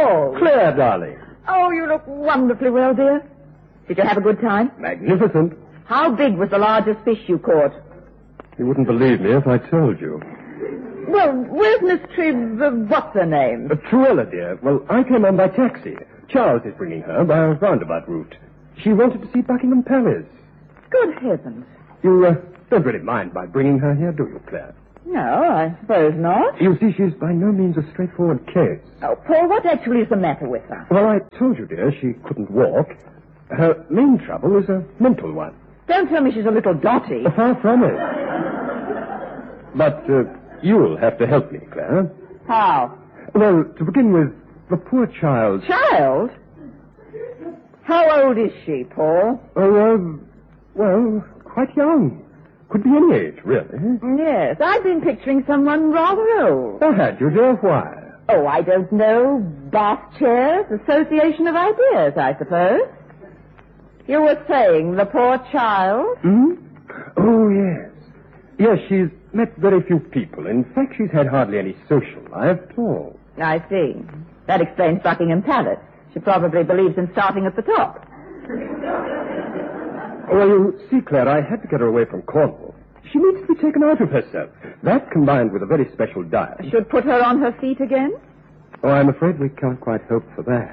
Paul. Claire, darling. Oh, you look wonderfully well, dear. Did you have a good time? Magnificent. How big was the largest fish you caught? You wouldn't believe me if I told you. Well, where's Miss what's her name? Truella, dear. Well, I came on by taxi. Charles is bringing her by a roundabout route. She wanted to see Buckingham Palace. Good heavens. You don't really mind my bringing her here, do you, Claire? No, I suppose not. You see, she's by no means a straightforward case. Oh, Paul, what actually is the matter with her? Well, I told you, dear, she couldn't walk. Her main trouble is a mental one. Don't tell me she's a little dotty. Far from it. But you'll have to help me, Claire. How? Well, to begin with, the poor child... Child? How old is she, Paul? Oh, well, quite young. Could be any age, really. Yes, I've been picturing someone rather old. Oh, had you, dear? Why? Oh, I don't know. Bath chairs, association of ideas, I suppose. You were saying the poor child? Hmm? Oh, yes. Yes, she's met very few people. In fact, she's had hardly any social life at all. I see. That explains Buckingham Palace. She probably believes in starting at the top. Well, you see, Claire, I had to get her away from Cornwall. She needs to be taken out of herself. That, combined with a very special diet... Should put her on her feet again? Oh, I'm afraid we can't quite hope for that.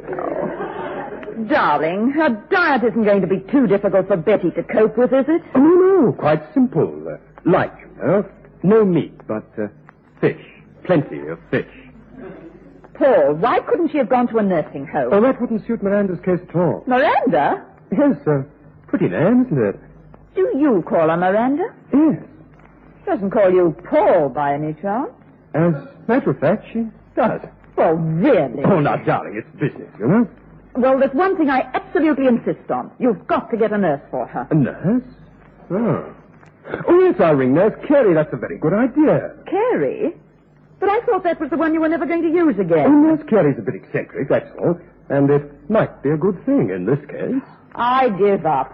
Darling, her diet isn't going to be too difficult for Betty to cope with, is it? Oh, no, quite simple. Light, you know. No meat, but fish. Plenty of fish. Paul, why couldn't she have gone to a nursing home? Oh, that wouldn't suit Miranda's case at all. Miranda? Yes, pretty name, isn't it? Do you call her Miranda? Yes. She doesn't call you Paul by any chance? As a matter of fact, she does. Oh, really? Oh, now, darling, it's business, you know. Well, there's one thing I absolutely insist on. You've got to get a nurse for her. A nurse? Oh. Oh, yes, I'll ring Nurse Carey. That's a very good idea. Carey? But I thought that was the one you were never going to use again. Oh, Nurse Carey's a bit eccentric, that's all. And it might be a good thing in this case. I give up.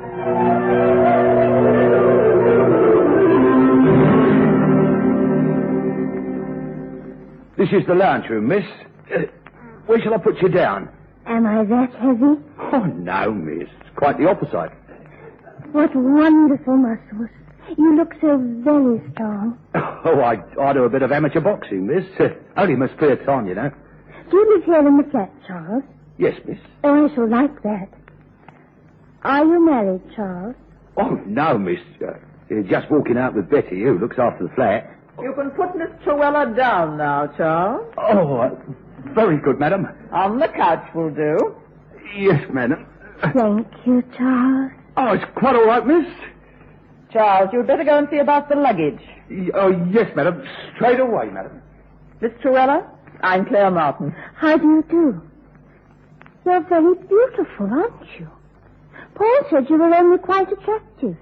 This is the lounge room, miss. Where shall I put you down? Am I that heavy? Oh, no, miss. Quite the opposite. What wonderful muscles. You look so very strong. Oh, I do a bit of amateur boxing, miss. Only my spare time, you know. Do you live here in the flat, Charles? Yes, miss. Oh, I shall like that. Are you married, Charles? Oh, no, miss. Just walking out with Betty, who looks after the flat. You can put Miss Truella down now, Charles. Oh, very good, madam. On the couch will do. Yes, madam. Thank you, Charles. Oh, it's quite all right, miss. Charles, you'd better go and see about the luggage. Oh, yes, madam. Straight away, madam. Miss Truella, I'm Claire Martin. How do you do? You're very beautiful, aren't you? Paul said you were only quite attractive.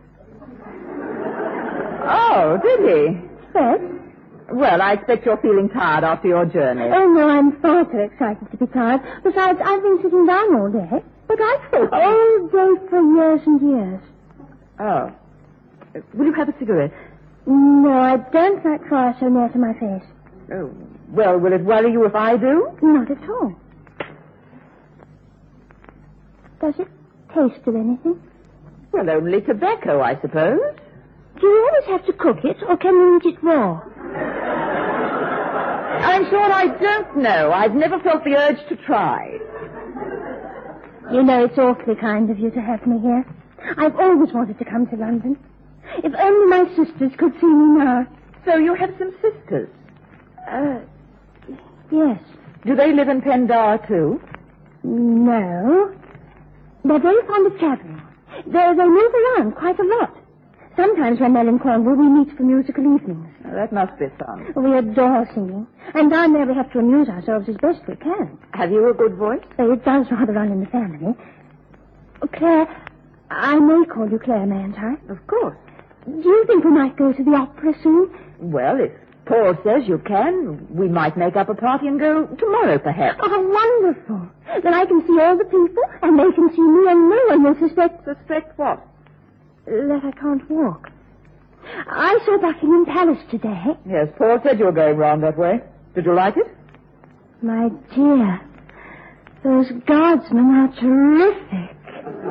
Oh, did he? Yes? Well, I expect you're feeling tired after your journey. Oh, no, I'm far too excited to be tired. Besides, I've been sitting down all day. But I thought... All day for years and years. Oh. Will you have a cigarette? No, I don't like fire so near to my face. Oh, well, will it worry you if I do? Not at all. Does it taste of anything? Well, only tobacco, I suppose. Do you always have to cook it, or can you eat it raw? I'm sure I don't know. I've never felt the urge to try. You know, it's awfully kind of you to have me here. I've always wanted to come to London. If only my sisters could see me now. So you have some sisters? Yes. Do they live in Pendar, too? No. They're very fond of traveling. They move around quite a lot. Sometimes when they're in Cornwall, we meet for musical evenings. Oh, that must be fun. We adore singing. And down there we have to amuse ourselves as best we can. Have you a good voice? It does rather run in the family. Claire, I may call you Claire, mayn't I? Of course. Do you think we might go to the opera soon? Well, if Paul says you can, we might make up a party and go tomorrow, perhaps. Oh, how wonderful. Then I can see all the people, and they can see me, and no one will suspect... Suspect what? That I can't walk. I saw Buckingham Palace today. Yes, Paul said you were going round that way. Did you like it? My dear, Those guardsmen are terrific.